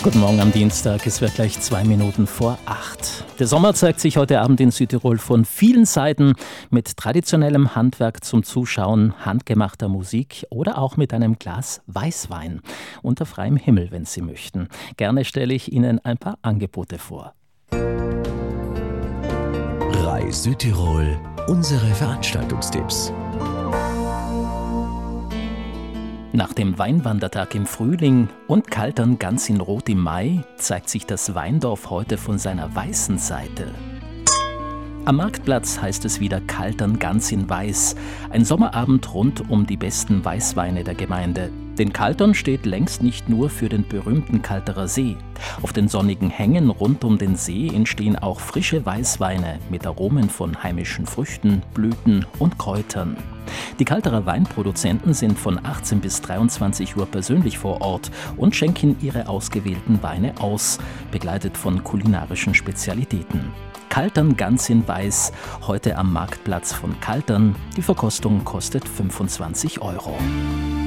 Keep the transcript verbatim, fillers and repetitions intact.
Guten Morgen am Dienstag, es wird gleich zwei Minuten vor acht. Der Sommer zeigt sich heute Abend in Südtirol von vielen Seiten mit traditionellem Handwerk zum Zuschauen, handgemachter Musik oder auch mit einem Glas Weißwein. Unter freiem Himmel, wenn Sie möchten. Gerne stelle ich Ihnen ein paar Angebote vor. Reis Südtirol, unsere Veranstaltungstipps. Nach dem Weinwandertag im Frühling und Kaltern ganz in Rot im Mai zeigt sich das Weindorf heute von seiner weißen Seite. Am Marktplatz heißt es wieder Kaltern ganz in Weiß. Ein Sommerabend rund um die besten Weißweine der Gemeinde. Denn Kaltern steht längst nicht nur für den berühmten Kalterer See. Auf den sonnigen Hängen rund um den See entstehen auch frische Weißweine mit Aromen von heimischen Früchten, Blüten und Kräutern. Die Kalterer Weinproduzenten sind von achtzehn bis dreiundzwanzig Uhr persönlich vor Ort und schenken ihre ausgewählten Weine aus, begleitet von kulinarischen Spezialitäten. Kaltern ganz in Weiß, heute am Marktplatz von Kaltern. Die Verkostung kostet fünfundzwanzig Euro.